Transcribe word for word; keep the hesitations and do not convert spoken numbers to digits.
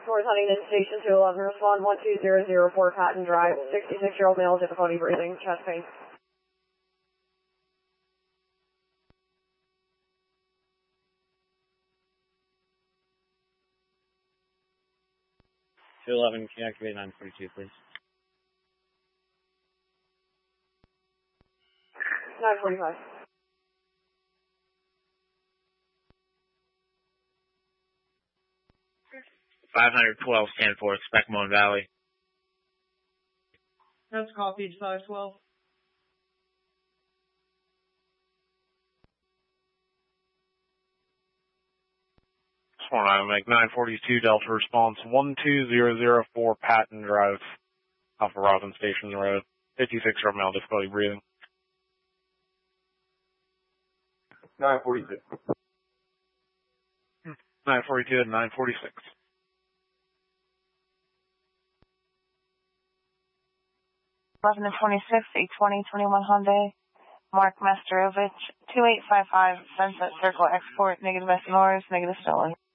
Towards Huntington Station two eleven, respond one two zero zero four Patton Drive, sixty-six-year-old male, difficulty breathing, chest pain. two eleven, can you activate nine forty-two, please? nine forty-five. five twelve, stand for, expect Moon Valley. That's copied, five twelve. Sworn I make nine forty-two, Delta response one two zero zero four Patton Drive, Alpha Robin Station Road, fifty-six-year-old male, difficulty breathing. nine forty-two. nine forty-two and nine forty-six. eleven and twenty-six, eight twenty, twenty-one Hyundai, Mark Masterovich, two eight five five, Sunset Circle Export, negative S N Rs, negative stolen.